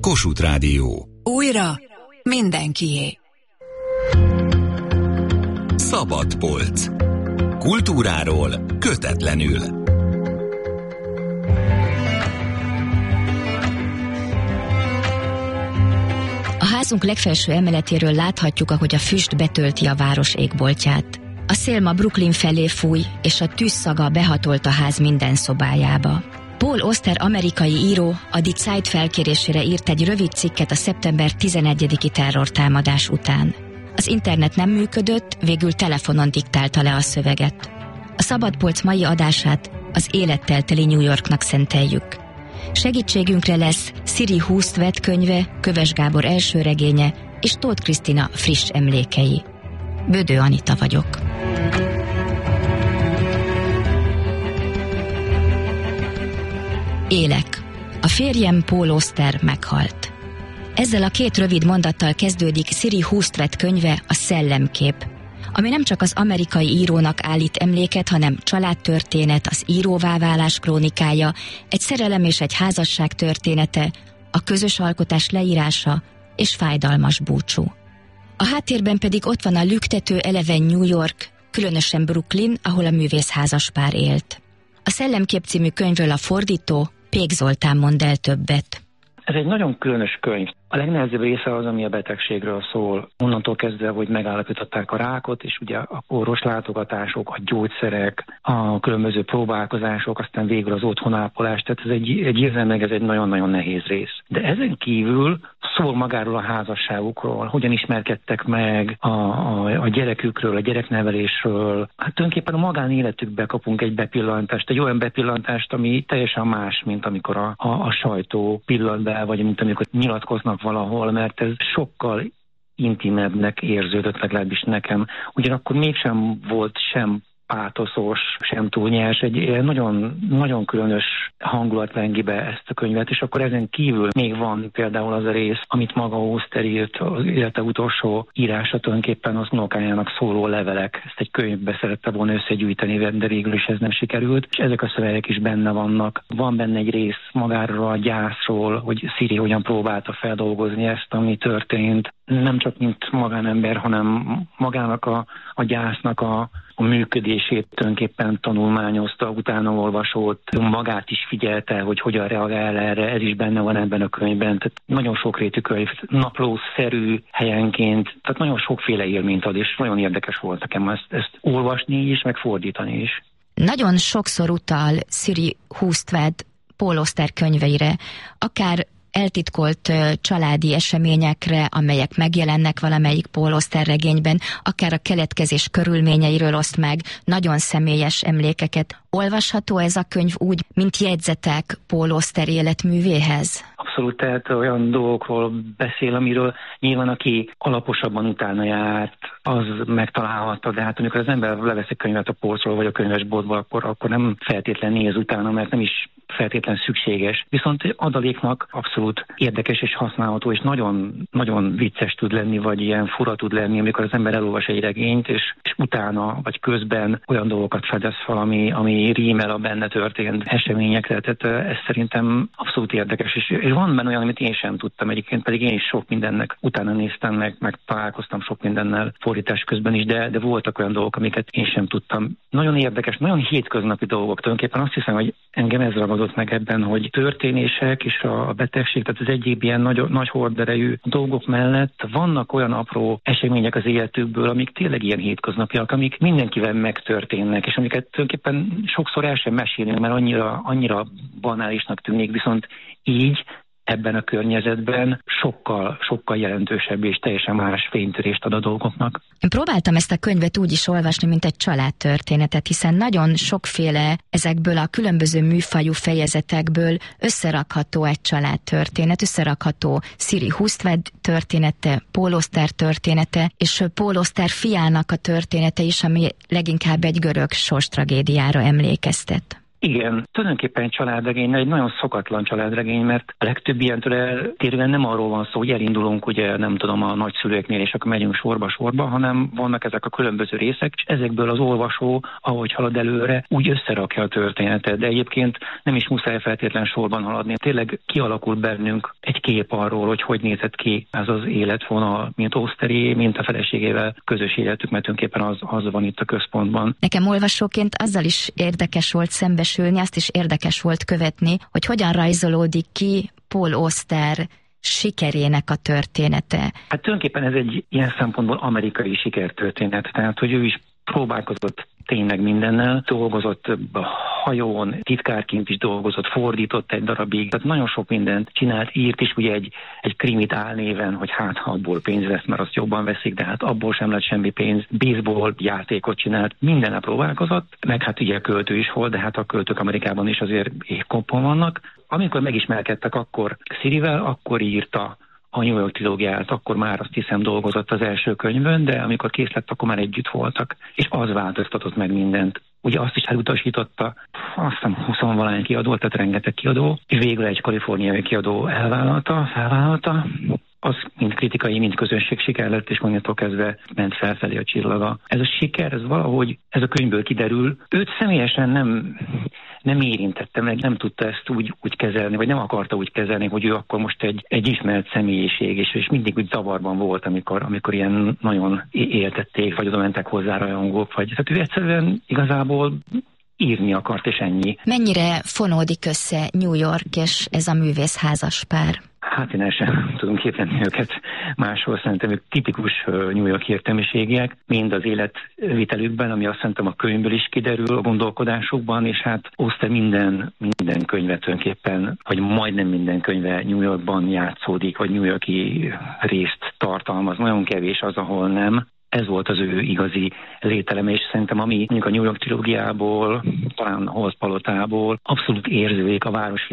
Kossuth Rádió. Újra mindenkié. Szabad polc. Kultúráról kötetlenül. A házunk legfelső emeletéről láthatjuk, ahogy a füst betölti a város égboltját. A szél ma Brooklyn felé fúj, és a tűzszaga behatolt a ház minden szobájába. Paul Auster amerikai író a Die Zeit felkérésére írt egy rövid cikket a szeptember 11-i terrortámadás után. Az internet nem működött, végül telefonon diktálta le a szöveget. A Szabadpolc mai adását az élettel teli New Yorknak szenteljük. Segítségünkre lesz Sziri Húsztvet könyve, Köves Gábor első regénye és Tóth Krisztina friss emlékei. Bödő Anita vagyok. Élek. A férjem Paul Auster meghalt. Ezzel a két rövid mondattal kezdődik Sziri Húsztvet könyve, a Szellemkép, ami nem csak az amerikai írónak állít emléket, hanem családtörténet, az íróvá válás krónikája, egy szerelem és egy házasság története, a közös alkotás leírása és fájdalmas búcsú. A háttérben pedig ott van a lüktető eleven New York, különösen Brooklyn, ahol a művészházaspár élt. A Szellemkép című könyvről a fordító, Pék Zoltán mond el többet. Ez egy nagyon különös könyv. A legnehezebb része az, ami a betegségről szól. Onnantól kezdve, hogy megállapították a rákot, és ugye a orvos látogatások, a gyógyszerek, a különböző próbálkozások, aztán végül az otthonápolás. Tehát ez ez egy nagyon-nagyon nehéz rész. De ezen kívül szól magáról a házasságukról, hogyan ismerkedtek meg, a gyerekükről, a gyereknevelésről. Hát tulajdonképpen a magánéletükbe kapunk egy bepillantást, egy olyan bepillantást, ami teljesen más, mint amikor a sajtó pillant be, vagy mint amikor nyilatkoznak valahol, mert ez sokkal intimebbnek érződött, legalábbis nekem. Ugyanakkor mégsem volt sem pátoszos, sem túl nyers, egy nagyon, nagyon különös hangulat vengi be ezt a könyvet, és akkor ezen kívül még van például az a rész, amit maga Auster írt, az élete utolsó írása, tulajdonképpen az unokájának szóló levelek. Ezt egy könyvbe szerette volna összegyűjteni, de végül is ez nem sikerült, és ezek a szövegek is benne vannak. Van benne egy rész magáról a gyászról, hogy Sziri hogyan próbálta feldolgozni ezt, ami történt. Nem csak mint magánember, hanem magának a gyásznak a működését tulajdonképpen tanulmányozta, utána olvasott, magát is figyelte, hogy hogyan reagál erre, ez is benne van ebben a könyvben. Tehát nagyon sokrétű könyv, naplószerű helyenként, tehát nagyon sokféle élményt ad, és nagyon érdekes volt nekem ezt olvasni is, meg fordítani is. Nagyon sokszor utal Sziri Húsztvet Paul Auster könyveire, akár eltitkolt családi eseményekre, amelyek megjelennek valamelyik Paul Auster regényben, akár a keletkezés körülményeiről oszt meg nagyon személyes emlékeket. Olvasható ez a könyv úgy, mint jegyzetek Paul Auster életművéhez? Abszolút, tehát olyan dolgokról beszél, amiről nyilván aki alaposabban utána járt, az megtalálhatta, de hát amikor az ember levesz egy könyvet a polcról vagy a könyvesboltból, akkor nem feltétlen néz utána, mert nem is feltétlen szükséges. Viszont adaléknak abszolút érdekes és használható, és nagyon, nagyon vicces tud lenni, vagy ilyen fura tud lenni, amikor az ember elolvas egy regényt, és utána, vagy közben olyan dolgokat fedez fel, ami rímel a benne történt eseményekre. Tehát ez szerintem abszolút érdekes, és van benne olyan, amit én sem tudtam egyébként, pedig én is sok mindennek utána néztem, meg találkoztam sok mindennel fordítás közben is, de voltak olyan dolgok, amiket én sem tudtam. Nagyon érdekes, nagyon hétköznapi dolgok. Tulajdonképpen azt hiszem, hogy engem ez ragadott meg ebben, hogy történések és a betegség, tehát az egyéb ilyen nagy horderejű dolgok mellett vannak olyan apró események az életükből, amik tényleg ilyen hétköznapiak, amik mindenkivel megtörténnek, és amiket tulajdonképpen sokszor el sem mesélünk, mert annyira banálisnak tűnik, viszont így ebben a környezetben sokkal jelentősebb és teljesen más fénytörést ad a dolgoknak. Én próbáltam ezt a könyvet úgy is olvasni, mint egy családtörténetet, hiszen nagyon sokféle ezekből a különböző műfajú fejezetekből összerakható egy családtörténet, összerakható Sziri Húsztvet története, Paul Auster története, és Paul Auster fiának a története is, ami leginkább egy görög sorstragédiára emlékeztet. Igen, tulajdonképpen egy családregény, egy nagyon szokatlan családregény, mert a legtöbb ilyentől eltérően nem arról van szó, hogy elindulunk ugye nem tudom a nagyszülőknél, és akkor megyünk sorba, hanem vannak ezek a különböző részek, és ezekből az olvasó, ahogy halad előre, úgy összerakja a történetet, de egyébként nem is muszáj feltétlen sorban haladni. Tényleg kialakul bennünk egy kép arról, hogy nézett ki ez az életvonal, mint Austeré, mint a feleségével közös életük, mert tulajdonképpen az van itt a központban. Nekem olvasóként azzal is érdekes volt szembesülni, azt is érdekes volt követni, hogy hogyan rajzolódik ki Paul Auster sikerének a története. Hát tulajdonképpen ez egy ilyen szempontból amerikai sikertörténet, tehát hogy ő is próbálkozott tényleg mindennel, dolgozott hajón, titkárként is dolgozott, fordított egy darabig, tehát nagyon sok mindent csinált, írt is ugye egy krimit álnéven, hogy hát ha abból pénz lesz, mert azt jobban veszik, de hát abból sem lett semmi pénz, baseball játékot csinált, mindennel próbálkozott, meg hát ugye költő is volt, de hát a költők Amerikában is azért évkompon vannak. Amikor megismerkedtek akkor Cirivel, akkor írta a New York trilógiát, akkor már azt hiszem dolgozott az első könyvön, de amikor kész lett, akkor már együtt voltak, és az változtatott meg mindent. Ugye azt is elutasította, azt hiszem 20-valány kiadó, tehát rengeteg kiadó, és végül egy kaliforniai kiadó felvállalta. Az mind kritikai, mind közönség siker lett, és mondjától kezdve ment felfelé a csillaga. Ez a siker, ez valahogy, ez a könyvből kiderül. Őt személyesen nem érintette meg, nem tudta ezt úgy kezelni, vagy nem akarta úgy kezelni, hogy ő akkor most egy ismert személyiség, és mindig úgy zavarban volt, amikor ilyen nagyon éltették, vagy oda mentek hozzá rajongók, vagy tehát ő egyszerűen igazából írni akart, és ennyi. Mennyire fonódik össze New York és ez a művészházas pár? Hát én el sem tudom képzelni őket máshol, szerintem ők tipikus New York értelmiségiek, mind az életvitelükben, ami azt szerintem a könyvből is kiderül, a gondolkodásukban, és hát Auster minden könyvet tulajdonképpen, vagy majdnem minden könyve New Yorkban játszódik, vagy New Yorki részt tartalmaz, nagyon kevés az, ahol nem. Ez volt az ő igazi lételeme, és szerintem ami mondjuk a New York trilógiából, talán a Holt palotából abszolút érződik a város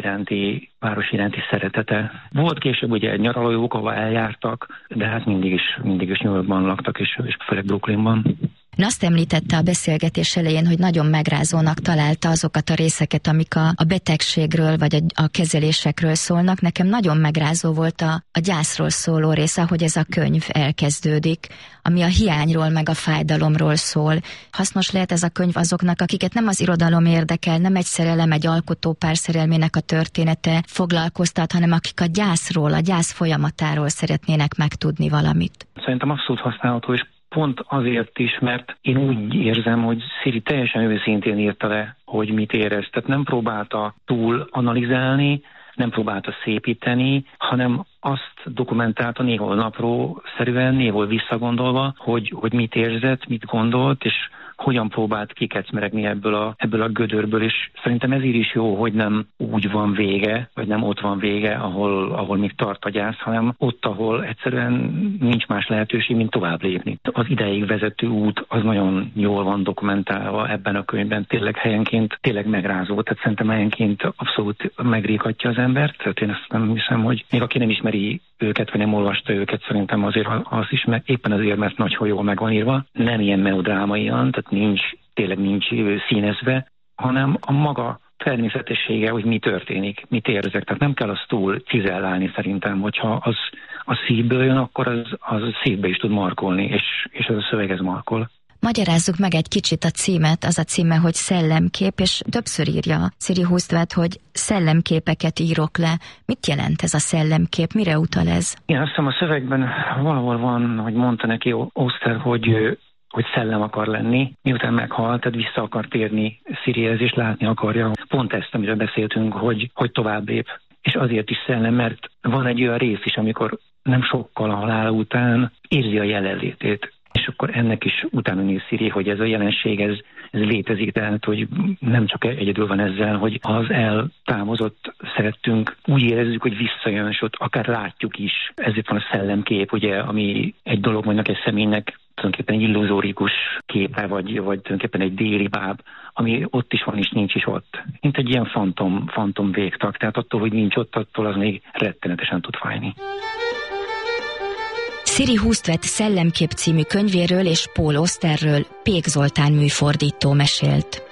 iránti szeretete. Volt később ugye nyaralójuk, ahova eljártak, de hát mindig is New Yorkban laktak, és főleg Brooklynban. Azt említette a beszélgetés elején, hogy nagyon megrázónak találta azokat a részeket, amik a betegségről vagy a kezelésekről szólnak. Nekem nagyon megrázó volt a gyászról szóló része, hogy ez a könyv elkezdődik, ami a hiányról meg a fájdalomról szól. Hasznos lehet ez a könyv azoknak, akiket nem az irodalom érdekel, nem egy szerelem, egy alkotópár szerelmének a története foglalkoztat, hanem akik a gyászról, a gyász folyamatáról szeretnének megtudni valamit. Szerintem abszolút használható, és pont azért is, mert én úgy érzem, hogy Ciri teljesen őszintén írta le, hogy mit érez. Tehát nem próbálta túl analizálni, nem próbálta szépíteni, hanem azt dokumentálta néhol napról szerűen, néhol visszagondolva, hogy mit érzett, mit gondolt, és hogyan próbált kikecmeregni ebből a gödörből, és szerintem ezért is jó, hogy nem úgy van vége, vagy nem ott van vége, ahol még tart a gyász, hanem ott, ahol egyszerűen nincs más lehetőség, mint tovább lépni. Az ideig vezető út az nagyon jól van dokumentálva ebben a könyvben, tényleg helyenként tényleg megrázó, tehát szerintem helyenként abszolút megrékatja az embert, tehát én ezt nem hiszem, hogy még aki nem ismeri őket, vagy nem olvasta őket, szerintem azért az is, éppen azért, mert nagyon jól meg van írva, nem ilyen melodrámaian, tehát tényleg nincs színezve, hanem a maga természetessége, hogy mi történik, mit érzek. Tehát nem kell azt túl cizellálni szerintem, hogyha az a szívből jön, akkor az szívbe is tud markolni, és ez a szöveg ez markol. Magyarázzuk meg egy kicsit a címet, az a címe, hogy Szellemkép, és többször írja Ciri Hustvedt, hogy szellemképeket írok le. Mit jelent ez a szellemkép? Mire utal ez? Én azt hiszem a szövegben valahol van, hogy mondta neki Auster, hogy szellem akar lenni, miután meghalt, tehát vissza akar térni Cirihez, és látni akarja pont ezt, amiről beszéltünk, hogy tovább lép. És azért is szellem, mert van egy olyan rész is, amikor nem sokkal a halála után érzi a jelenlétét. És akkor ennek is utána néz Ciri, hogy ez a jelenség, ez létezik, tehát hogy nem csak egyedül van ezzel, hogy az eltávozott szerettünk, úgy érezzük, hogy visszajön, és ott akár látjuk is. Ezért van a szellemkép, ugye, ami egy dolog, mondjuk egy személynek tulajdonképpen egy illuzórikus képe, vagy tulajdonképpen egy déli báb, ami ott is van, és nincs is ott. Mint egy ilyen fantom végtag, tehát attól, hogy nincs ott, attól az még rettenetesen tud fájni. Ciri Hustvedt Szellemkép című könyvéről és Paul Austerről Pék Zoltán műfordító mesélt.